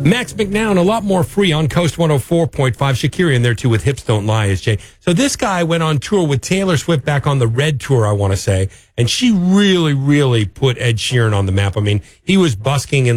Max McNown, a lot more free on Coast 104.5. Shakira in there, too, with Hips Don't Lie, as Jay. So this guy went on tour with Taylor Swift back on the Red Tour, I want to say, and she really, really put Ed Sheeran on the map. I mean, he was busking in